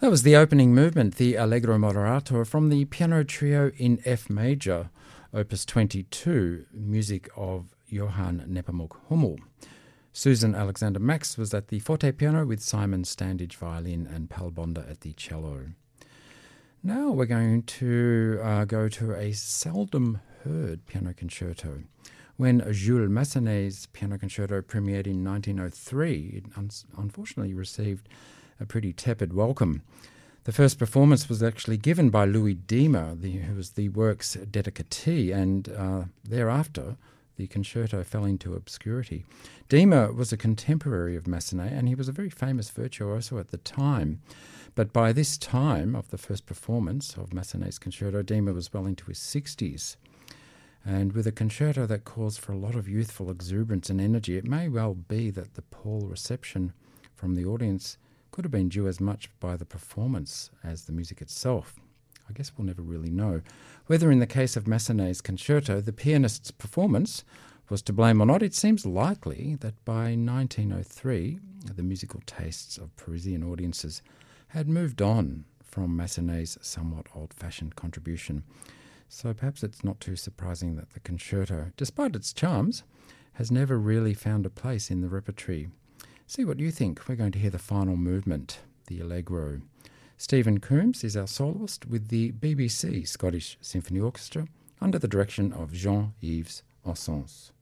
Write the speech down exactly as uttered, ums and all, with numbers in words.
That was the opening movement, the Allegro Moderato, from the piano trio in F major, opus twenty-two, music of Johann Nepomuk Hummel. Susan Alexander Max was at the forte piano with Simon Standage violin and Pal Bonder at the cello. Now we're going to uh, go to a seldom heard piano concerto. When Jules Massenet's piano concerto premiered in nineteen oh three, it un- unfortunately received a pretty tepid welcome. The first performance was actually given by Louis Diemer, the, who was the work's dedicatee, and uh, thereafter the concerto fell into obscurity. Diemer was a contemporary of Massenet, and he was a very famous virtuoso at the time. But by this time of the first performance of Massenet's concerto, Diemer was well into his sixties. And with a concerto that calls for a lot of youthful exuberance and energy, it may well be that the poor reception from the audience could have been due as much by the performance as the music itself. I guess we'll never really know. Whether in the case of Massenet's concerto, the pianist's performance was to blame or not, it seems likely that by nineteen oh three, the musical tastes of Parisian audiences had moved on from Massenet's somewhat old-fashioned contribution. So perhaps it's not too surprising that the concerto, despite its charms, has never really found a place in the repertory. See what you think. We're going to hear the final movement, the Allegro. Stephen Coombs is our soloist with the B B C Scottish Symphony Orchestra under the direction of Jean-Yves Ossens.